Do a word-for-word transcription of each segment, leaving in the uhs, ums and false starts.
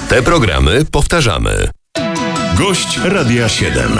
Te programy powtarzamy. Gość Radia siedem.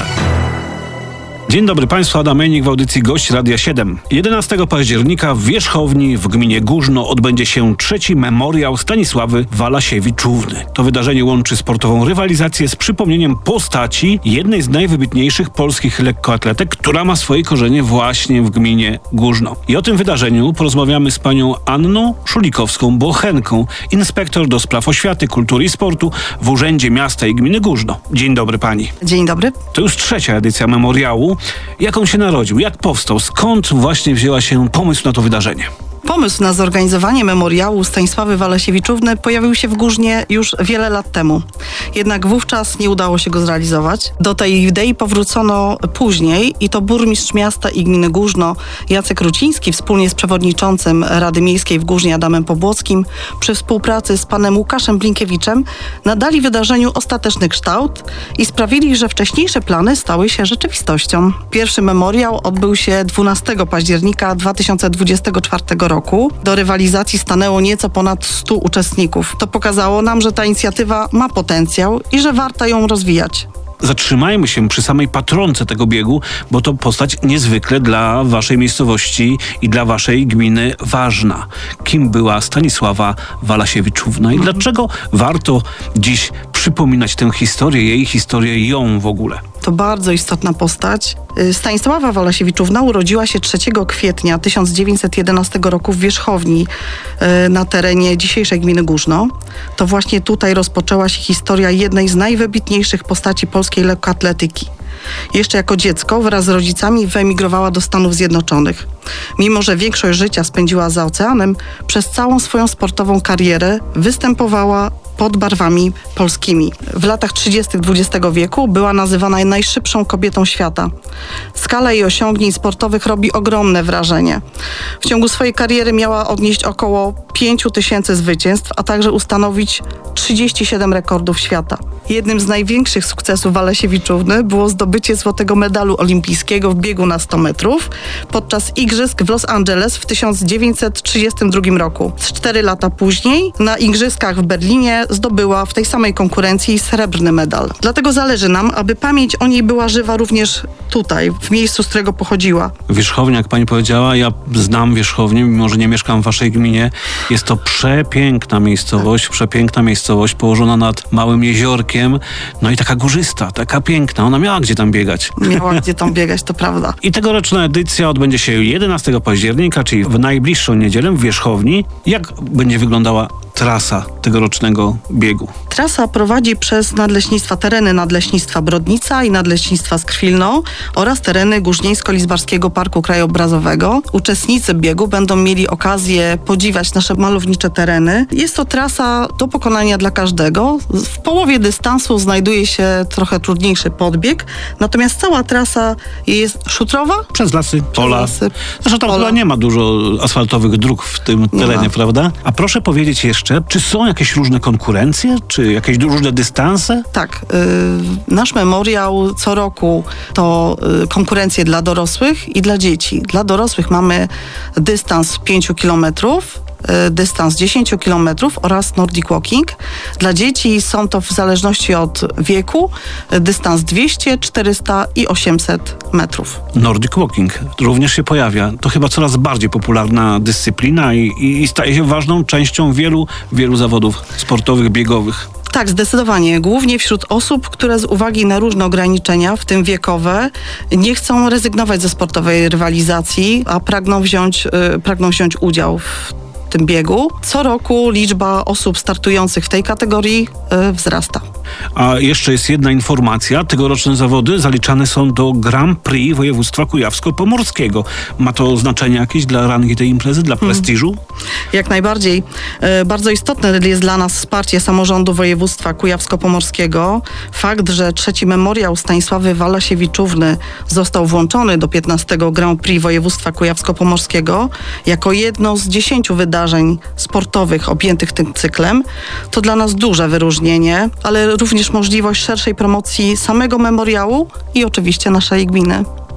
Dzień dobry Państwu, Adam Ejnik w audycji Gość Radia siedem. jedenastego października w Wierzchowni w gminie Górzno odbędzie się trzeci memoriał Stanisławy Walasiewiczówny. To wydarzenie łączy sportową rywalizację z przypomnieniem postaci jednej z najwybitniejszych polskich lekkoatletek, która ma swoje korzenie właśnie w gminie Górzno. I o tym wydarzeniu porozmawiamy z panią Anną Szulikowską-Bochenką, inspektor do spraw oświaty, kultury i sportu w Urzędzie Miasta i Gminy Górzno. Dzień dobry pani. Dzień dobry. To już trzecia edycja memoriału. Jak on się narodził? Jak powstał? Skąd właśnie wzięła się pomysł na to wydarzenie? Pomysł na zorganizowanie memoriału Stanisławy Walasiewiczówny pojawił się w Górznie już wiele lat temu. Jednak wówczas nie udało się go zrealizować. Do tej idei powrócono później i to burmistrz miasta i gminy Górzno Jacek Ruciński wspólnie z przewodniczącym Rady Miejskiej w Górznie Adamem Pobłockim przy współpracy z panem Łukaszem Blinkiewiczem nadali wydarzeniu ostateczny kształt i sprawili, że wcześniejsze plany stały się rzeczywistością. Pierwszy memoriał odbył się dwunastego października dwa tysiące dwudziestego czwartego roku. Do rywalizacji stanęło nieco ponad stu uczestników. To pokazało nam, że ta inicjatywa ma potencjał i że warto ją rozwijać. Zatrzymajmy się przy samej patronce tego biegu, bo to postać niezwykle dla waszej miejscowości i dla waszej gminy ważna. Kim była Stanisława Walasiewiczówna i dlaczego warto dziś przypominać tę historię, jej historię i ją w ogóle? To bardzo istotna postać. Stanisława Walasiewiczówna urodziła się trzeciego kwietnia tysiąc dziewięćset jedenastego roku w Wierzchowni na terenie dzisiejszej gminy Górzno. To właśnie tutaj rozpoczęła się historia jednej z najwybitniejszych postaci polskiej lekkoatletyki. Jeszcze jako dziecko wraz z rodzicami wyemigrowała do Stanów Zjednoczonych. Mimo że większość życia spędziła za oceanem, przez całą swoją sportową karierę występowała pod barwami polskimi. W latach trzydziestych dwudziestego wieku była nazywana najszybszą kobietą świata. Skala jej osiągnięć sportowych robi ogromne wrażenie. W ciągu swojej kariery miała odnieść około pięciu tysięcy zwycięstw, a także ustanowić trzydzieści siedem rekordów świata. Jednym z największych sukcesów Walasiewiczówny było zdobycie złotego medalu olimpijskiego w biegu na sto metrów podczas igrzysk w Los Angeles w tysiąc dziewięćset trzydziestym drugim roku. Cztery lata później na igrzyskach w Berlinie zdobyła w tej samej konkurencji srebrny medal. Dlatego zależy nam, aby pamięć o niej była żywa również tutaj, w miejscu, z którego pochodziła. Wierzchownia, jak pani powiedziała, ja znam Wierzchownię, mimo że nie mieszkam w waszej gminie. Jest to przepiękna miejscowość, tak. przepiękna miejscowość położona nad małym jeziorkiem, no i taka górzysta, taka piękna. Ona miała gdzie tam biegać. Miała gdzie tam biegać, to prawda. I tegoroczna edycja odbędzie się jedenastego października, czyli w najbliższą niedzielę w Wierzchowni. Jak będzie wyglądała trasa tegorocznego biegu? Trasa prowadzi przez nadleśnictwa, tereny Nadleśnictwa Brodnica i Nadleśnictwa Skrwilno oraz tereny Górznieńsko-Lizbarskiego Parku Krajobrazowego. Uczestnicy biegu będą mieli okazję podziwiać nasze malownicze tereny. Jest to trasa do pokonania dla każdego. W połowie dystansu znajduje się trochę trudniejszy podbieg, natomiast cała trasa jest szutrowa. Przez lasy, pola. Lasy, Zresztą tam pola. chyba nie ma dużo asfaltowych dróg w tym terenie, prawda? A proszę powiedzieć jeszcze, czy są jakieś różne konkurencje, czy jakieś różne dystanse? Tak. Y, nasz memoriał co roku to y, konkurencje dla dorosłych i dla dzieci. Dla dorosłych mamy dystans pięciu kilometrów, y, dystans dziesięciu kilometrów oraz Nordic Walking. Dla dzieci są to w zależności od wieku y, dystans dwieście, czterysta i osiemset metrów. Nordic Walking również się pojawia. To chyba coraz bardziej popularna dyscyplina i, i, i staje się ważną częścią wielu, wielu zawodów sportowych, biegowych. Tak, zdecydowanie. Głównie wśród osób, które z uwagi na różne ograniczenia, w tym wiekowe, nie chcą rezygnować ze sportowej rywalizacji, a pragną wziąć, yy, pragną wziąć udział w tym biegu. Co roku liczba osób startujących w tej kategorii yy, wzrasta. A jeszcze jest jedna informacja. Tegoroczne zawody zaliczane są do Grand Prix województwa kujawsko-pomorskiego. Ma to znaczenie jakieś dla rangi tej imprezy, dla prestiżu? Hmm. Jak najbardziej. E, bardzo istotne jest dla nas wsparcie samorządu województwa kujawsko-pomorskiego. Fakt, że trzeci memoriał Stanisławy Walasiewiczówny został włączony do piętnastego Grand Prix województwa kujawsko-pomorskiego jako jedno z dziesięciu wydarzeń sportowych objętych tym cyklem, to dla nas duże wyróżnienie, ale również możliwość szerszej promocji samego memoriału i oczywiście naszej gminy.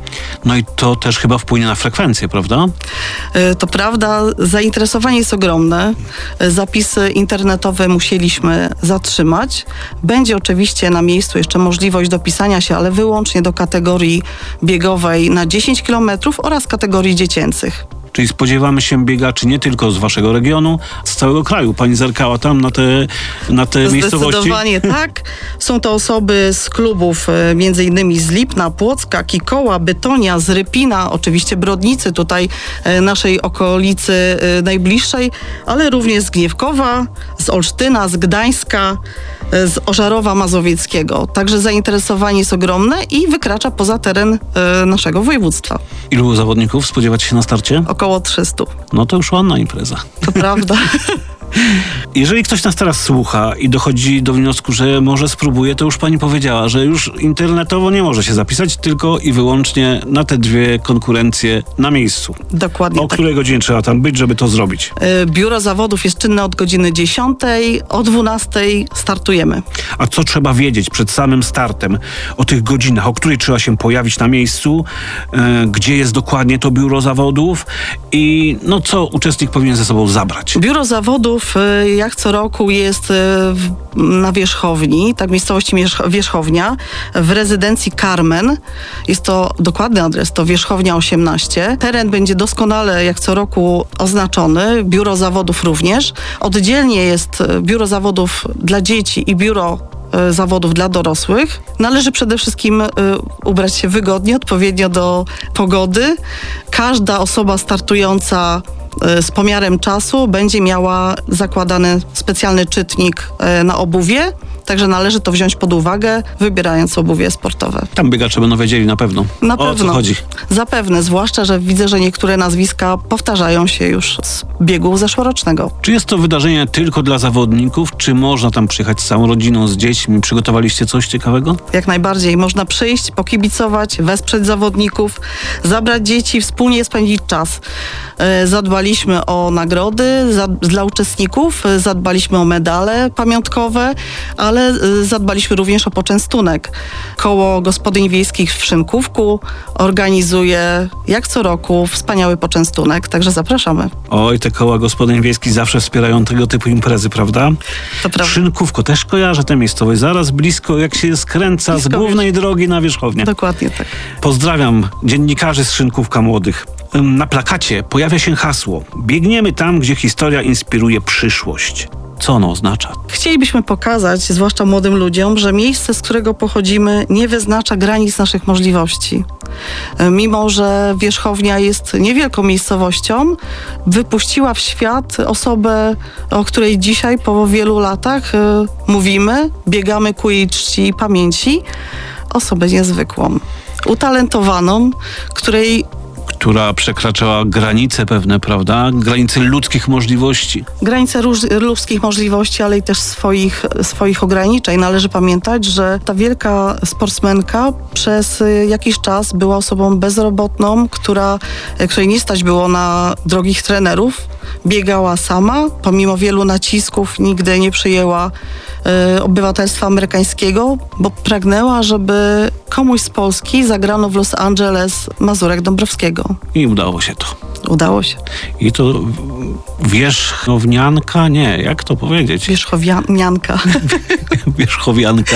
No i to też chyba wpłynie na frekwencję, prawda? To prawda, zainteresowanie jest ogromne. Zapisy internetowe musieliśmy zatrzymać. Będzie oczywiście na miejscu jeszcze możliwość dopisania się, ale wyłącznie do kategorii biegowej na dziesięć kilometrów oraz kategorii dziecięcych. Czyli spodziewamy się biegaczy nie tylko z waszego regionu, z całego kraju. Pani zerkała tam na te, na te miejscowości? Zdecydowanie tak. Są to osoby z klubów między innymi z Lipna, Płocka, Kikoła, Bytonia, z Rypina, oczywiście Brodnicy, tutaj naszej okolicy najbliższej, ale również z Gniewkowa, z Olsztyna, z Gdańska, z Ożarowa Mazowieckiego. Także zainteresowanie jest ogromne i wykracza poza teren e, naszego województwa. Ilu zawodników spodziewać się na starcie? Około trzystu. No to już ładna impreza. To prawda. Jeżeli ktoś nas teraz słucha i dochodzi do wniosku, że może spróbuje, to już pani powiedziała, że już internetowo nie może się zapisać, tylko i wyłącznie na te dwie konkurencje na miejscu. Dokładnie O tak. której godzinie trzeba tam być, żeby to zrobić? Biuro zawodów jest czynne od godziny dziesiątej, o dwunastej startujemy. A co trzeba wiedzieć przed samym startem o tych godzinach, o której trzeba się pojawić na miejscu, e, gdzie jest dokładnie to biuro zawodów i no co uczestnik powinien ze sobą zabrać? Biuro zawodów jak co roku jest w, na Wierzchowni, tak, miejscowości Wierzchownia, w rezydencji Carmen. Jest to dokładny adres, to Wierzchownia osiemnaście. Teren będzie doskonale jak co roku oznaczony, biuro zawodów również. Oddzielnie jest biuro zawodów dla dzieci i biuro zawodów dla dorosłych. Należy przede wszystkim y, ubrać się wygodnie, odpowiednio do pogody. Każda osoba startująca y, z pomiarem czasu będzie miała zakładany specjalny czytnik y, na obuwie, także należy to wziąć pod uwagę, wybierając obuwie sportowe. Tam biegacze będą wiedzieli na pewno, Na o pewno. co chodzi. Zapewne, zwłaszcza, że widzę, że niektóre nazwiska powtarzają się już z biegu zeszłorocznego. Czy jest to wydarzenie tylko dla zawodników, czy można tam przyjechać z całą rodziną, z dziećmi? Przygotowaliście coś ciekawego? Jak najbardziej. Można przyjść, pokibicować, wesprzeć zawodników, zabrać dzieci, wspólnie spędzić czas. Zadbaliśmy o nagrody za, dla uczestników, zadbaliśmy o medale pamiątkowe, ale zadbaliśmy również o poczęstunek. Koło Gospodyń Wiejskich w Szynkówku organizuje jak co roku wspaniały poczęstunek, także zapraszamy. Oj, te koła gospodyń wiejskich zawsze wspierają tego typu imprezy, prawda? To prawda. Szynkówko, też kojarzę tę miejscowość, zaraz blisko, jak się skręca Blisko z głównej drogi na Wierzchownię. Dokładnie tak. Pozdrawiam dziennikarzy z Szynkówka młodych. Na plakacie pojawia się hasło: biegniemy tam, gdzie historia inspiruje przyszłość. Co ono oznacza? Chcielibyśmy pokazać, zwłaszcza młodym ludziom, że miejsce, z którego pochodzimy, nie wyznacza granic naszych możliwości. Mimo że Wierzchownia jest niewielką miejscowością, wypuściła w świat osobę, o której dzisiaj po wielu latach y, mówimy, biegamy ku jej czci i pamięci. Osobę niezwykłą, utalentowaną, której Która przekraczała granice pewne, prawda? Granice ludzkich możliwości. granice róż, ludzkich możliwości, ale i też swoich, swoich ograniczeń. Należy pamiętać, że ta wielka sportsmenka przez jakiś czas była osobą bezrobotną, która, której nie stać było na drogich trenerów. Biegała sama, pomimo wielu nacisków nigdy nie przyjęła y, obywatelstwa amerykańskiego, bo pragnęła, żeby komuś z Polski zagrano w Los Angeles Mazurek Dąbrowskiego. I udało się to. Udało się. I to wierzchownianka? Nie, jak to powiedzieć? Wierzchowianka. Wierzchowianka.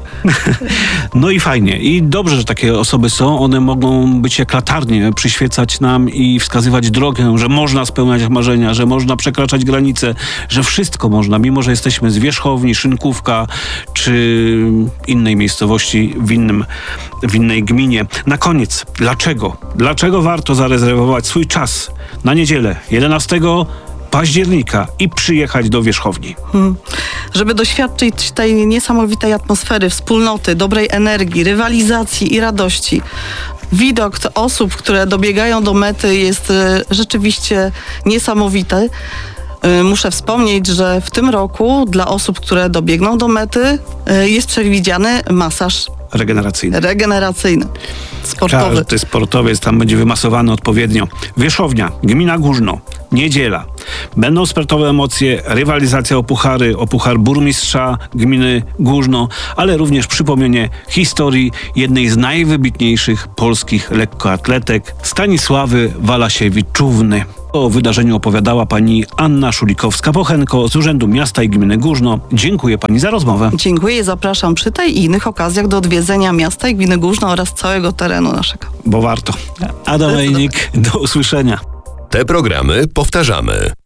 No i fajnie. I dobrze, że takie osoby są. One mogą być jak latarnie, przyświecać nam i wskazywać drogę, że można spełniać marzenia, że można przekraczać granice, że wszystko można, mimo że jesteśmy z Wierzchowni, Szynkówka czy innej miejscowości w, innym, w innej gminie. Na koniec, dlaczego? Dlaczego warto zarezerwować swój czas na niedzielę jedenastego października i przyjechać do Wierzchowni? Hmm. Żeby doświadczyć tej niesamowitej atmosfery, wspólnoty, dobrej energii, rywalizacji i radości. Widok osób, które dobiegają do mety, jest rzeczywiście niesamowity. Muszę wspomnieć, że w tym roku dla osób, które dobiegną do mety, jest przewidziany masaż Regeneracyjny. regeneracyjny. Sportowy. Każdy sportowiec tam będzie wymasowany odpowiednio. Wierzchownia, gmina Górzno, niedziela. Będą sportowe emocje, rywalizacja o puchary, o puchar burmistrza gminy Górzno, ale również przypomnienie historii jednej z najwybitniejszych polskich lekkoatletek, Stanisławy Walasiewicz-Czówny. O wydarzeniu opowiadała pani Anna Szulikowska-Pochenko z Urzędu Miasta i Gminy Górzno. Dziękuję pani za rozmowę. Dziękuję i zapraszam przy tej i innych okazjach do odwiedzenia miasta i gminy Górzno oraz całego terenu naszego. Bo warto. Adam Ejnik, do usłyszenia. Te programy powtarzamy.